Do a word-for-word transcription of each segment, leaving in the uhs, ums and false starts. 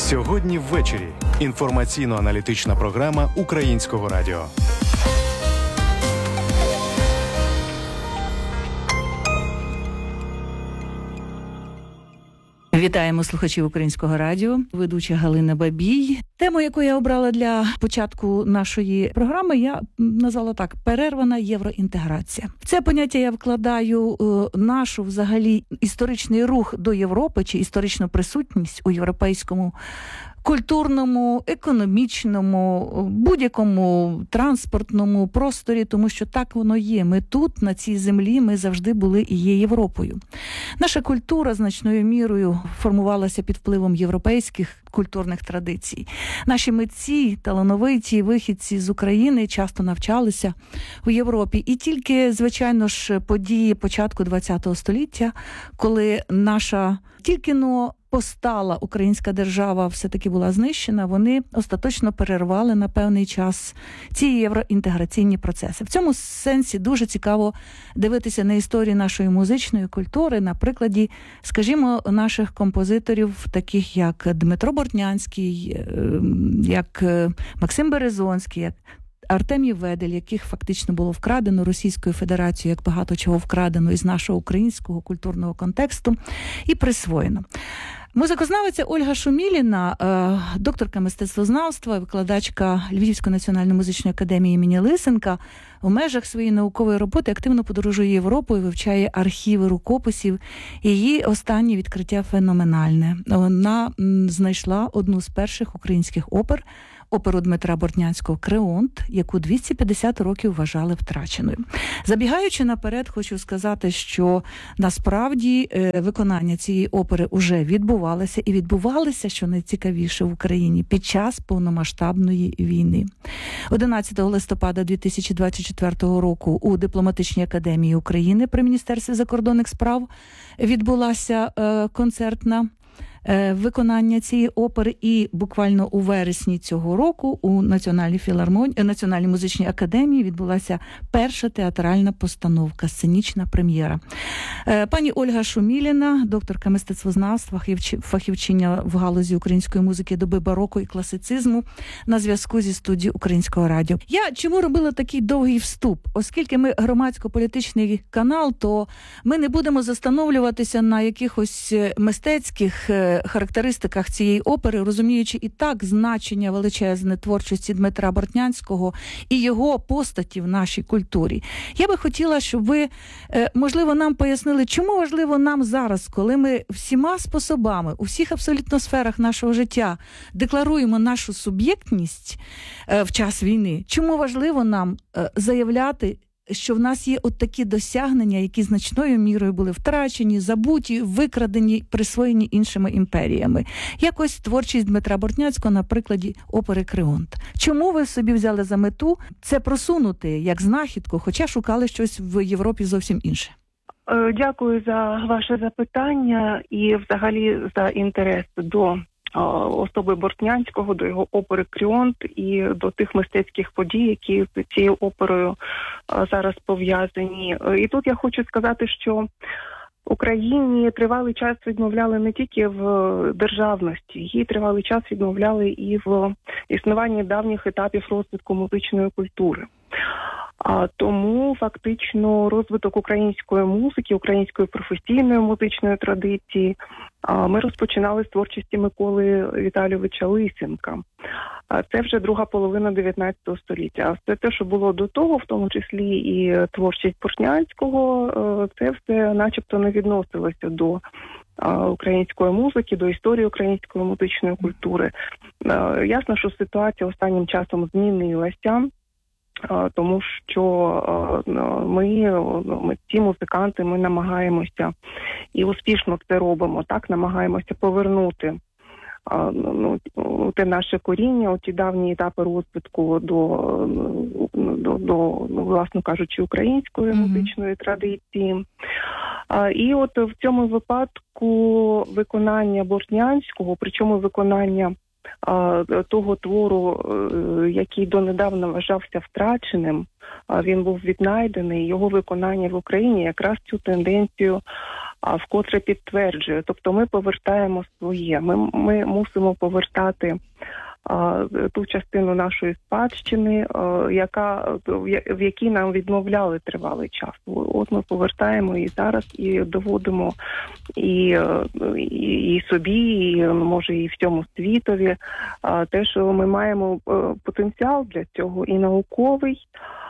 Сьогодні ввечері. Інформаційно-аналітична програма Українського радіо. Вітаємо слухачів Українського радіо, ведуча Галина Бабій. Тему, яку я обрала для початку нашої програми, я назвала так: перервана євроінтеграція. В це поняття я вкладаю е, нашу взагалі історичний рух до Європи чи історичну присутність у європейському культурному, економічному, будь-якому транспортному просторі, тому що так воно є. Ми тут, на цій землі, ми завжди були і є Європою. Наша культура значною мірою формувалася під впливом європейських культурних традицій. Наші митці, талановиті вихідці з України часто навчалися у Європі. І тільки, звичайно ж, події початку ХХ століття, коли наша тільки-но постала українська держава все-таки була знищена, вони остаточно перервали на певний час ці євроінтеграційні процеси. В цьому сенсі дуже цікаво дивитися на історію нашої музичної культури на прикладі, скажімо, наших композиторів, таких як Дмитро Бортнянський, як Максим Березонський, як Артемій Ведель, яких фактично було вкрадено Російською Федерацією, як багато чого вкрадено із нашого українського культурного контексту і присвоєно. Музикознавиця Ольга Шуміліна, докторка мистецтвознавства, викладачка Львівської національної музичної академії імені Лисенка, у межах своєї наукової роботи активно подорожує Європою, вивчає архіви рукописів. Її останнє відкриття феноменальне. Вона знайшла одну з перших українських опер, оперу Дмитра Бортнянського «Креонт», яку двісті п'ятдесят років вважали втраченою. Забігаючи наперед, хочу сказати, що насправді виконання цієї опери уже відбувалося, і відбувалося, що найцікавіше, в Україні під час повномасштабної війни. одинадцятого листопада дві тисячі двадцять четвертого року у Дипломатичній академії України при Міністерстві закордонних справ відбулася е, концертна виконання цієї опери, і буквально у вересні цього року у Національній філармонії, Національній музичній академії відбулася перша театральна постановка, сценічна прем'єра. Пані Ольга Шуміліна, докторка мистецтвознавства, фахівчиня в галузі української музики доби бароко і класицизму, на зв'язку зі студією Українського радіо. Я чому робила такий довгий вступ? Оскільки ми громадсько-політичний канал, то ми не будемо застановлюватися на якихось мистецьких характеристиках цієї опери, розуміючи і так значення величезне творчості Дмитра Бортнянського і його постаті в нашій культурі. Я би хотіла, щоб ви, можливо, нам пояснили, чому важливо нам зараз, коли ми всіма способами, у всіх абсолютно сферах нашого життя декларуємо нашу суб'єктність в час війни, чому важливо нам заявляти, що в нас є от такі досягнення, які значною мірою були втрачені, забуті, викрадені, присвоєні іншими імперіями. Якось творчість Дмитра Бортнянського на прикладі опери «Креонт». Чому ви собі взяли за мету це просунути як знахідку, хоча шукали щось в Європі зовсім інше? Дякую за ваше запитання і взагалі за інтерес до особи Бортнянського, до його опери «Креонт» і до тих мистецьких подій, які з цією оперою зараз пов'язані. І тут я хочу сказати, що Україні тривалий час відмовляли не тільки в державності, її тривалий час відмовляли і в існуванні давніх етапів розвитку музичної культури. А тому фактично розвиток української музики, української професійної музичної традиції ми розпочинали з творчості Миколи Віталійовича Лисенка. Це вже друга половина дев'ятнадцятого століття. А все те, що було до того, в тому числі і творчість Бортнянського, це все начебто не відносилося до української музики, до історії української музичної культури. Ясно, що ситуація останнім часом змінилася. Тому що ми, ми, ці музиканти, ми намагаємося і успішно це робимо, так, намагаємося повернути ну, те наше коріння, ті давні етапи розвитку до, до, до ну, власно кажучи, української mm-hmm. музичної традиції. І от в цьому випадку виконання Бортнянського, причому виконання того твору, який донедавна вважався втраченим, він був віднайдений, його виконання в Україні якраз цю тенденцію а вкотре підтверджує. Тобто ми повертаємо своє. Ми, ми мусимо повертати а, ту частину нашої спадщини, а, яка, в якій нам відмовляли тривалий час. От ми повертаємо і зараз, і доводимо і, і, і собі, і, може, і всьому світові, а, те, що ми маємо потенціал для цього і науковий.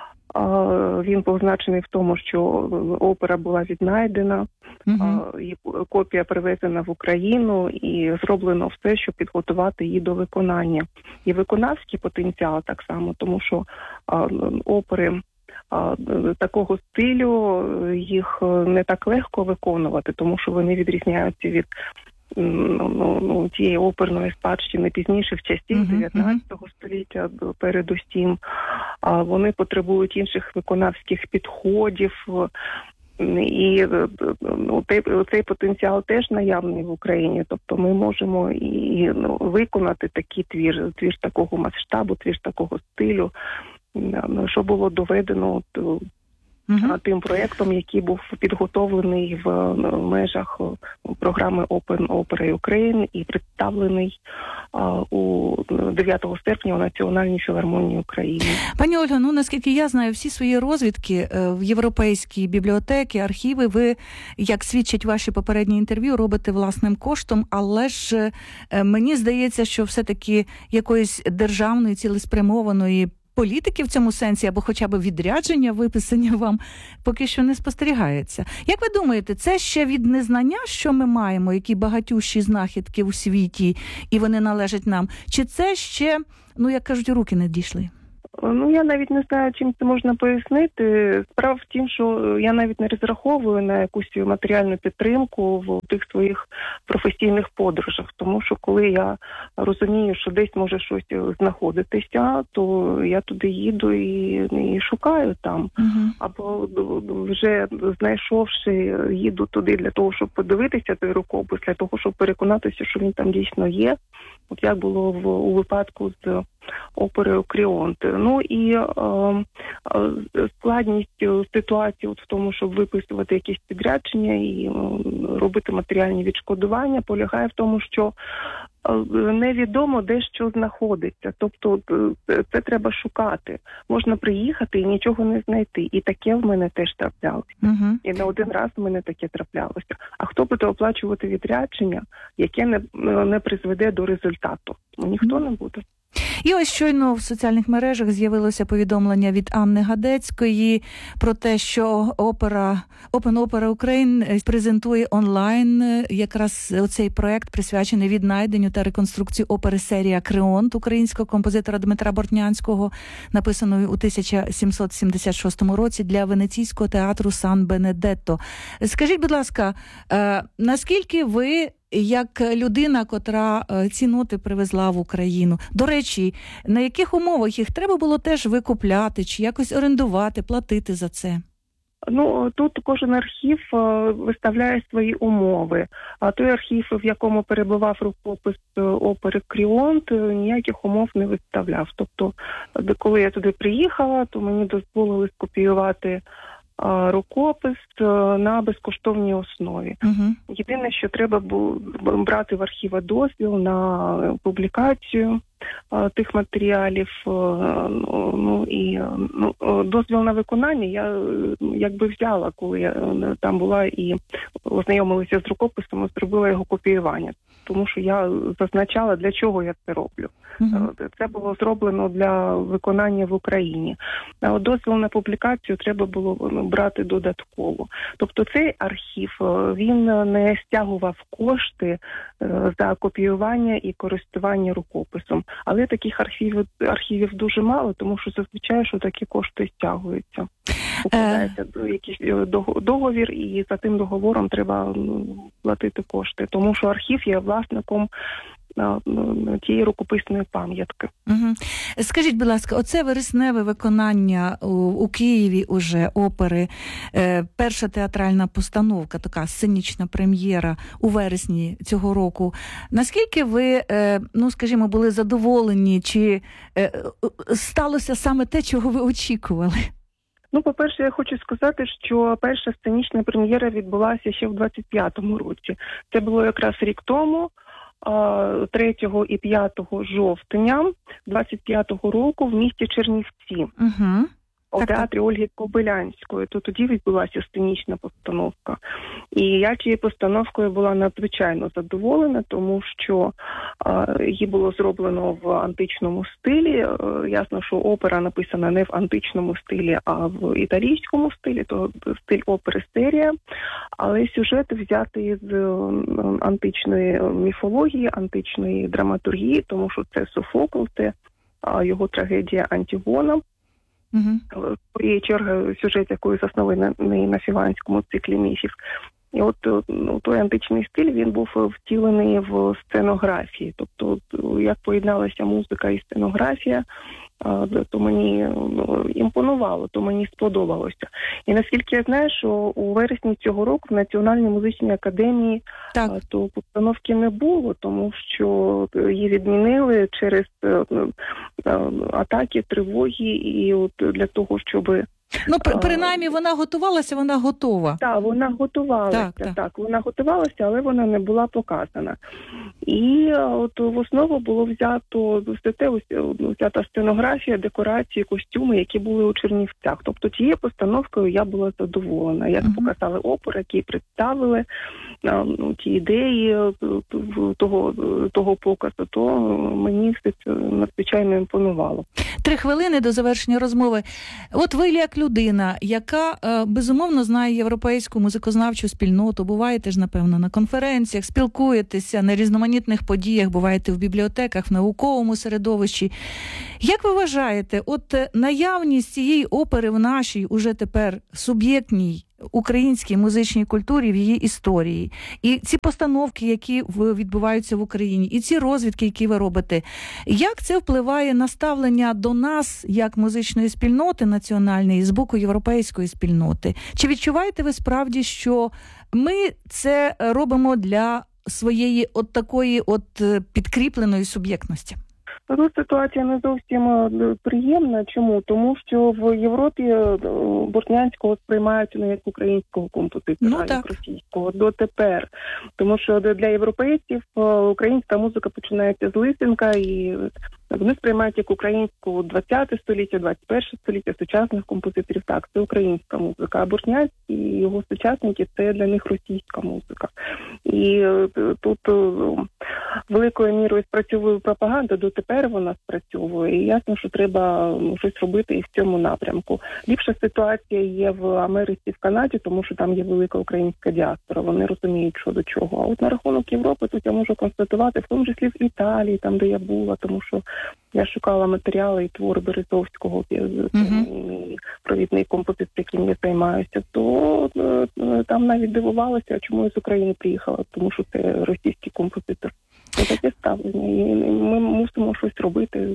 Він позначений в тому, що опера була віднайдена, uh-huh. і копія привезена в Україну, і зроблено все, щоб підготувати її до виконання. І виконавський потенціал так само, тому що опери такого стилю, їх не так легко виконувати, тому що вони відрізняються від Ну, ну, тієї оперної спадщини пізніших часів uh-huh, дев'ятнадцятого uh-huh. століття передусім. А вони потребують інших виконавських підходів. І ну, цей потенціал теж наявний в Україні. Тобто ми можемо і ну, виконати такий твір, твір такого масштабу, твір такого стилю, що було доведено от, Uh-huh. тим проєктом, який був підготовлений в межах програми Open Opera Ukraine і представлений а, у дев'ятого серпня у Національній філармонії України. Пані Ольго, ну наскільки я знаю, всі свої розвідки в європейській бібліотеки, архіви, ви, як свідчать ваші попередні інтерв'ю, робите власним коштом, але ж мені здається, що все-таки якоїсь державної цілеспрямованої політики в цьому сенсі, або хоча б відрядження, виписання вам, поки що не спостерігається. Як ви думаєте, це ще від незнання, що ми маємо, які багатющі знахідки у світі, і вони належать нам? Чи це ще, ну, як кажуть, руки не дійшли? Ну, я навіть не знаю, чим це можна пояснити. Справа в тім, що я навіть не розраховую на якусь матеріальну підтримку в тих своїх професійних подорожах. Тому що коли я розумію, що десь може щось знаходитися, то я туди їду і, і шукаю там. Uh-huh. Або вже знайшовши, їду туди для того, щоб подивитися той рукопис, для того, щоб переконатися, що він там дійсно є. От як було в, у випадку з оперою «Кріонт». Ну і е, е, складність ситуації от в тому, щоб виписувати якісь підрядження і е, робити матеріальні відшкодування, полягає в тому, що невідомо, де що знаходиться. Тобто це треба шукати. Можна приїхати і нічого не знайти. І таке в мене теж траплялося. Uh-huh. І не один раз в мене таке траплялося. А хто буде оплачувати відрядження, яке не, не призведе до результату? Ніхто uh-huh. не буде. І ось щойно в соціальних мережах з'явилося повідомлення від Анни Гадецької про те, що опера Open Opera Ukraine презентує онлайн якраз оцей проект, присвячений віднайденню та реконструкції опери серія «Кріонт» українського композитора Дмитра Бортнянського, написаної у тисяча сімсот сімдесят шостому році для Венеційського театру Сан-Бенедетто. Скажіть, будь ласка, наскільки ви, як людина, котра ці ноти привезла в Україну, до речі, на яких умовах їх треба було теж викупляти, чи якось орендувати, платити за це? Ну, тут кожен архів виставляє свої умови. А той архів, в якому перебував рукопис опери «Кріонт», ніяких умов не виставляв. Тобто, коли я туди приїхала, то мені дозволили скопіювати рукопис на безкоштовній основі. Uh-huh. Єдине, що треба було брати в архіва дозвіл на публікацію а, тих матеріалів. А, ну, і, ну, дозвіл на виконання я якби взяла, коли я там була і ознайомилася з рукописом і зробила його копіювання. Тому що я зазначала, для чого я це роблю. Uh-huh. Це було зроблено для виконання в Україні. А дозвіл на публікацію треба було брати додатково. Тобто цей архів, він не стягував кошти за копіювання і користування рукописом. Але таких архівів, архівів дуже мало, тому що зазвичай, що такі кошти стягуються. Укладається uh... якийсь договір, і за тим договором треба платити кошти. Тому що архів є власником тієї рукописної пам'ятки. Угу. Скажіть, будь ласка, оце вересневе виконання у, у Києві уже опери, е, перша театральна постановка, така сценічна прем'єра у вересні цього року. Наскільки ви, е, ну, скажімо, були задоволені, чи е, сталося саме те, чого ви очікували? Ну, по-перше, я хочу сказати, що перша сценічна прем'єра відбулася ще в двадцять п'ятому році. Це було якраз рік тому, третього і п'ятого жовтня двадцять п'ятого року в місті Чернівці. Угу. У театрі Ольги Кобилянської. То тоді відбулася сценічна постановка. І я цією постановкою була надзвичайно задоволена, тому що а, її було зроблено в античному стилі. А, ясно, що опера написана не в античному стилі, а в італійському стилі, то стиль опери серія. Але сюжет взятий з античної міфології, античної драматургії, тому що це Софокл, це а, його трагедія Антигона. Uh-huh. Своєї черги сюжет якої заснований на фіванському циклі міфів. І от ну, той античний стиль, він був втілений в сценографії. Тобто, як поєдналася музика і сценографія, то мені ну, імпонувало, то мені сподобалося. І наскільки я знаю, що у вересні цього року в Національній музичній академії так. то постановки не було, тому що її відмінили через атаки, тривоги, і от для того, щоб... Ну, принаймні, вона готувалася, вона готова. Так, вона готувалася, так, так. так, вона готувалася, але вона не була показана. І от в основу було взято все те, взята сценографія, декорації, костюми, які були у Чернівцях. Тобто тією постановкою я була задоволена. Як uh-huh. показали опери, які представили ну, ті ідеї того, того показу, то мені все це надзвичайно імпонувало. Три хвилини до завершення розмови. От ви, як людина, яка, безумовно, знає європейську музикознавчу спільноту, буваєте ж, напевно, на конференціях, спілкуєтеся на різноманітних подіях, буваєте в бібліотеках, в науковому середовищі. Як ви вважаєте, от наявність цієї опери в нашій, уже тепер суб'єктній українській музичній культурі, в її історії, і ці постановки, які відбуваються в Україні, і ці розвідки, які ви робите, як це впливає на ставлення до нас, як музичної спільноти національної, з боку європейської спільноти? Чи відчуваєте ви справді, що ми це робимо для своєї от такої от підкріпленої суб'єктності? Тут ситуація не зовсім приємна. Чому? Тому що в Європі Бортнянського сприймають не як українського композитора, ну, а як російського дотепер. Тому що для європейців українська музика починається з Лисенка, і вони сприймають як українську двадцяте століття, двадцять перше століття, сучасних композиторів. Так, це українська музика. А Бортнянський і його сучасники – це для них російська музика. І тут великою мірою спрацьовує пропаганда, дотепер вона спрацьовує. І ясно, що треба щось робити і в цьому напрямку. Ліпша ситуація є в Америці, в Канаді, тому що там є велика українська діаспора. Вони розуміють, що до чого. А от на рахунок Європи тут я можу констатувати, в тому числі в Італії, там, де я була, тому що я шукала матеріали і твори Березовського, uh-huh. провідний композитор, яким я займаюся, то там навіть дивувалася, чому я з України приїхала, тому що це російський композитор. Це таке ставлення, і ми мусимо щось робити.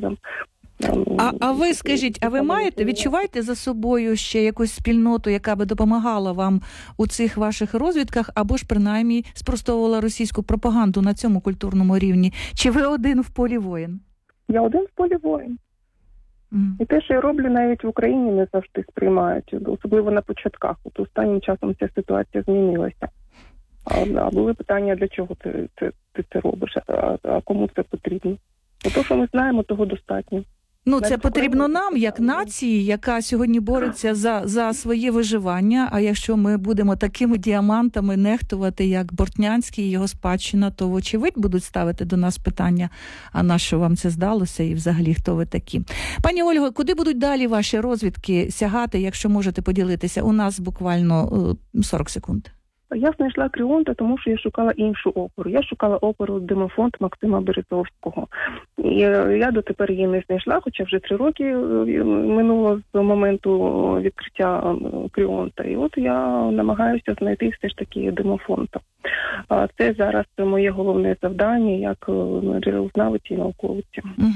А, а ви скажіть, а ви маєте, відчуваєте за собою ще якусь спільноту, яка би допомагала вам у цих ваших розвідках, або ж принаймні спростовувала російську пропаганду на цьому культурному рівні? Чи ви один в полі воїн? Я один в полі воїн. Mm. І те, що я роблю, навіть в Україні не завжди сприймають, особливо на початках. От останнім часом ця ситуація змінилася. А, а були питання, для чого ти, ти, ти це робиш, а, а кому це потрібно? Бо то, що ми знаємо, того достатньо. Ну, це потрібно нам, як нації, яка сьогодні бореться за, за своє виживання, а якщо ми будемо такими діамантами нехтувати, як Бортнянський і його спадщина, то вочевидь будуть ставити до нас питання, а на що вам це здалося і взагалі хто ви такі. Пані Ольго, куди будуть далі ваші розвідки сягати, якщо можете поділитися? У нас буквально сорок секунд. Я знайшла Кріонта, тому що я шукала іншу оперу. Я шукала оперу «Демофонт» Максима Березовського. І я дотепер її не знайшла, хоча вже три роки минуло з моменту відкриття Кріонта. І от я намагаюся знайти все ж таки «Демофонта». Це зараз моє головне завдання як джерелознавиці і науковиці. Угу.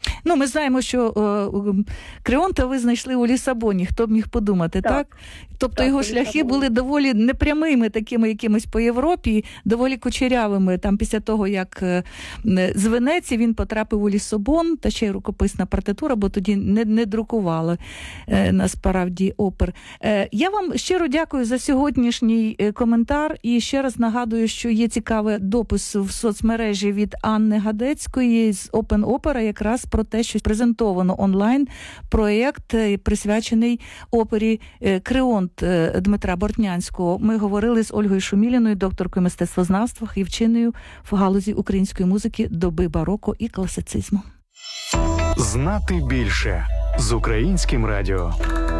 Ну, ми знаємо, що е, Кріонта ви знайшли у Лісабоні, хто б міг подумати, так? так? Тобто так, його шляхи були доволі непрямими, такими якимось по Європі, доволі кучерявими. Там після того, як е, з Венеції він потрапив у Лісабон, та ще й рукописна партитура, бо тоді не, не друкували е, насправді опер. Е, я вам щиро дякую за сьогоднішній е, коментар і ще раз нагадую, що є цікавий допис в соцмережі від Анни Гадецької з Open Opera якраз про те, що презентовано онлайн проєкт, присвячений опері «Кріонт» Дмитра Бортнянського. Ми говорили з Ольгою Шуміліною, докторкою мистецтвознавства і вченою в галузі української музики доби бароко і класицизму. Знати більше з Українським радіо.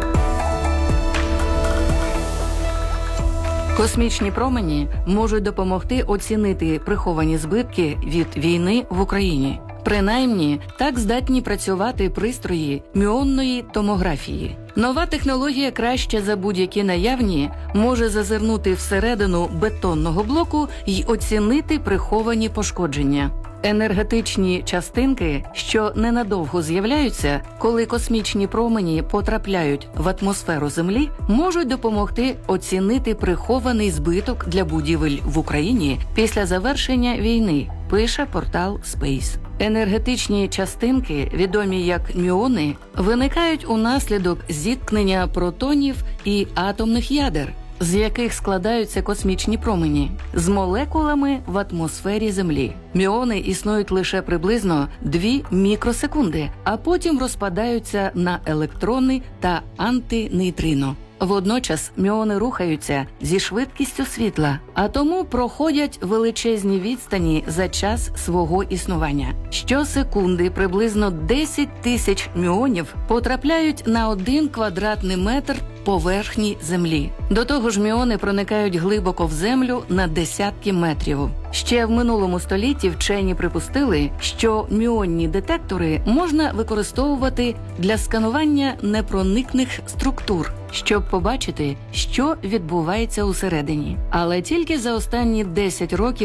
Космічні промені можуть допомогти оцінити приховані збитки від війни в Україні. Принаймні, так здатні працювати пристрої мюонної томографії. Нова технологія краще за будь-які наявні може зазирнути всередину бетонного блоку й оцінити приховані пошкодження. Енергетичні частинки, що ненадовго з'являються, коли космічні промені потрапляють в атмосферу Землі, можуть допомогти оцінити прихований збиток для будівель в Україні після завершення війни, пише портал Space. Енергетичні частинки, відомі як мюони, виникають унаслідок зіткнення протонів і атомних ядер, з яких складаються космічні промені, з молекулами в атмосфері Землі. Мюони існують лише приблизно дві мікросекунди, а потім розпадаються на електрони та антинейтрино. Водночас мюони рухаються зі швидкістю світла, а тому проходять величезні відстані за час свого існування. Щосекунди приблизно десять тисяч мюонів потрапляють на один квадратний метр поверхні Землі. До того ж, мюони проникають глибоко в землю на десятки метрів. Ще в минулому столітті вчені припустили, що мюонні детектори можна використовувати для сканування непроникних структур, щоб побачити, що відбувається усередині. Але тільки за останні десять років